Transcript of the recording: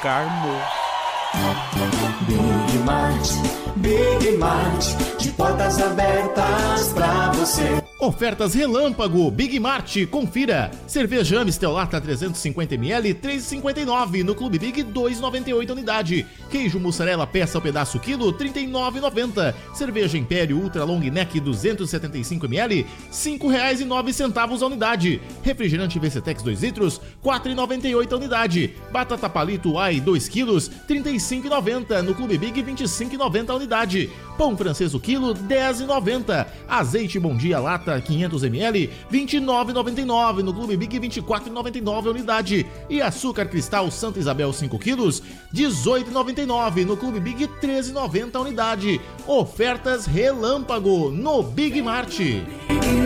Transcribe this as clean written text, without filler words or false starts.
Carmo. Big Mart, de portas abertas pra você. Ofertas Relâmpago Big Mart, confira. Cerveja Amstel Lata 350ml, 3,59. No Clube Big, 2,98 unidade. Queijo mussarela peça ao pedaço quilo, 39,90. Cerveja Império Ultra Long Neck 275ml, R$ 5,09 a unidade. Refrigerante VCTEX 2 litros, 4,98 a unidade. Batata Palito Ai 2 quilos, 35,90. No Clube Big, 25,90 a unidade. Pão francês o quilo, 10,90. Azeite Bom Dia Lata 500ml, 29,99. No Clube Big, 24,99 a unidade. E açúcar cristal Santa Isabel 5 quilos, 18,99. No Clube Big, 13,90 a unidade. Ofertas Relâmpago no Big Mart.